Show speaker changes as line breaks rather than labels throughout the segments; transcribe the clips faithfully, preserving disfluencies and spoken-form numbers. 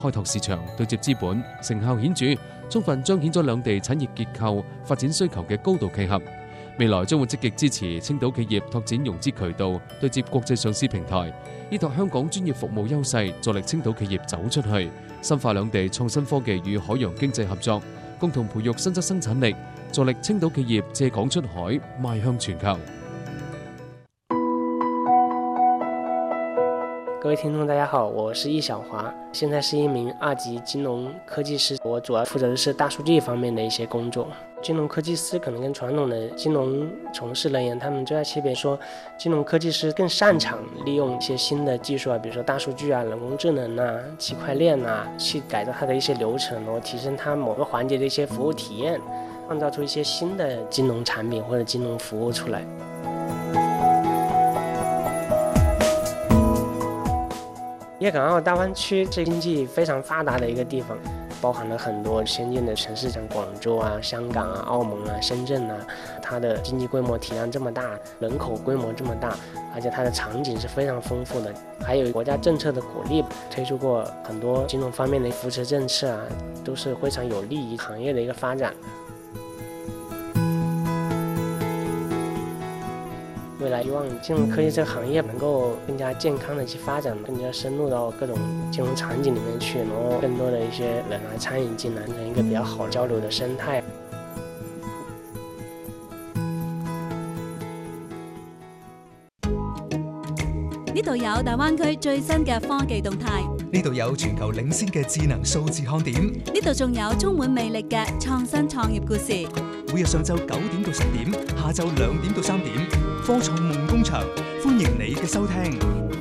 開拓市場、對接資本，成效顯著，充分彰顯咗兩地產業結構發展需求嘅高度契合。未來將會積極支持青島企業拓展融資渠道，對接國際上市平台，依託香港專業服務優勢，助力青島企業走出去，深化兩地創新科技與海洋經濟合作，共同培育新質生產力，助力青島企業借港出海，邁向全球。
各位聽眾大家好，我是易小華，現在是一名二級金融科技師，我主要負責的是大數據方面的一些工作。金融科技師可能跟傳統的金融從事人員，他們最大區別說，金融科技師更擅長利用一些新的技術啊，比如說大數據啊、人工智能啊、區塊鏈啊，去改造它的一些流程，然後提升它某個環節的一些服務體驗，創造出一些新的金融產品或者金融服務出來。粵港澳大灣區是經濟非常發達的一個地方，包含了很多先進的城市，像廣州啊、香港啊、澳門啊、深圳啊，它的經濟規模體量這麼大，人口規模這麼大，而且它的場景是非常豐富的，還有國家政策的鼓勵，推出過很多金融方面的扶持政策啊，都是非常有利於行業的一個發展。未來希望金融科技這個行業能夠更加健康的去發展，更加深入到各種金融場景裡面去，然後更多的一些人來參與進來，成一個比較好交流的生態。
呢度有大灣區最新嘅科技動態，
呢度有全球領先嘅智能數字看點，
呢度仲有充滿魅力嘅創新創業故事。
每日上晝九點到十點，下晝兩點到三點，科創夢工場，歡迎你嘅收聽。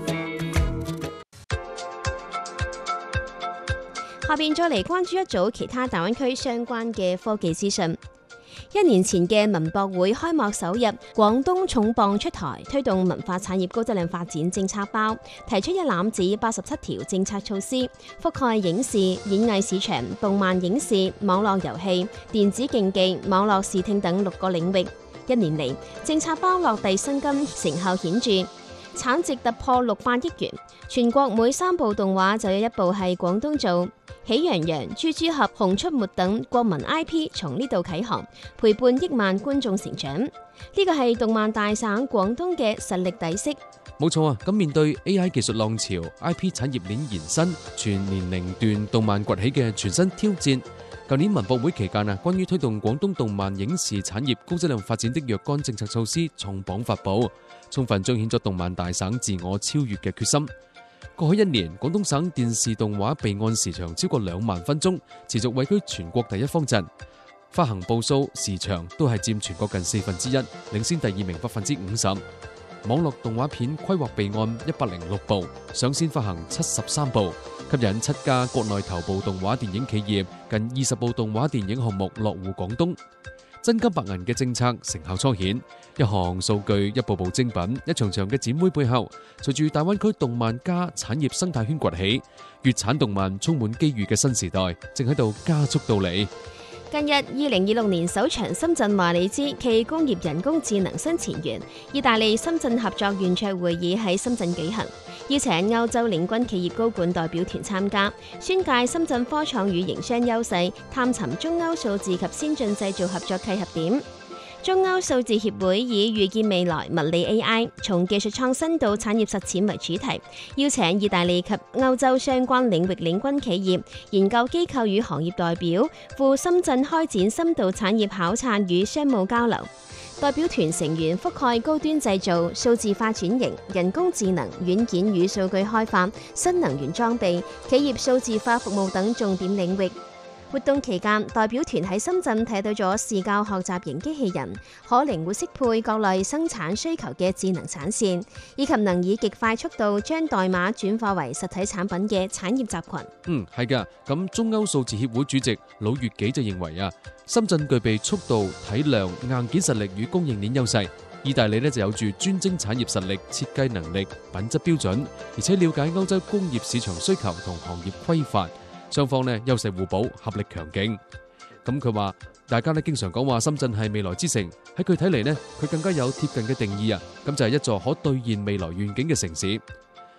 下邊再嚟關注一組其他大灣區相關嘅科技資訊。一年前嘅文博會開幕首日，廣東重磅出台推動文化產業高質量發展政策包，提出一攬子八十七條政策措施，覆蓋影視、演藝市場、動漫影視、網絡遊戲、電子競技、網絡視聽等六個領域。一年嚟，政策包落地生根，成效顯著，產值突破六百億元。全國每三部動畫就有一部係廣東做。喜羊羊、豬豬俠、熊出沒等國民 I P 從呢度啟航，陪伴億萬觀眾成長。呢個係動漫大省廣東嘅實力底色。
冇錯啊！咁面對 A I 技術浪潮、I P 產業鏈延伸、全年齡段動漫崛起嘅全新挑戰，舊年文博會期間啊，關於推動廣東動漫影視產業高質量發展的若干政策措施重磅發布，充分彰顯咗動漫大省自我超越嘅決心。過去一年，廣東省電視動畫備案時長超過兩萬分鐘，持續位居全國第一方陣。發行部數、時長都係佔全國近四分之一，領先第二名百分之五十。網絡動畫片規劃備案一百零六部，上線發行七十三部，吸引七家國內頭部動畫電影企業，近二十部動畫電影項目落戶廣東。真金白銀嘅政策成效初顯，一項數據一部部精品，一場場嘅展會背後，隨住大灣區動漫加產業生態圈崛起，粵產動漫充滿機遇嘅新時代正喺度加速到嚟。
近日，二零二六年首場深圳華里茲暨工業人工智能新前沿意大利深圳合作圓桌會議喺深圳舉行，邀請歐洲領軍企業高管代表團參加，宣介深圳科創與營商優勢，探尋中歐數字及先進製造合作契合點。中歐數字協會以預見未來物理 A I 從技術創新到產業實踐為主題，邀請意大利及歐洲相關領域領軍企業、研究機構與行業代表赴深圳開展深度產業考察與商務交流。代表團成員覆蓋高端製造、數字化轉型、人工智能、軟件與數據開發、新能源裝備、企業數字化服務等重點領域。活動期間，代表團喺深圳睇到咗視教學習型機器人，可靈活適配各類生產需求嘅智能產線，以及能以極快速度將代碼轉化為實體產品嘅產業集群。
嗯，係㗎。咁中歐數字協會主席魯月己就認為啊，深圳具備速度、體量、硬件實力與供應鏈優勢，意大利呢就有住專精產業實力、設計能力、品質標準，而且了解歐洲工業市場需求同行業規範。雙方呢優勢互補，合力強勁。咁佢話，大家呢經常講話深圳係未來之城，喺佢睇嚟呢，佢更加有貼近嘅定義啊。咁就係一座可兌現未來願景嘅城市。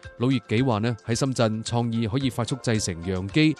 魯月紀話呢，喺深圳創意可以快速製成樣機，